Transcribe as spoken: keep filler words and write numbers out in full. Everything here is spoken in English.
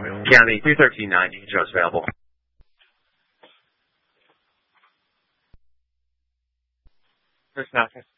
County two thirteen ninety, Joe's available. Chris Malcolm.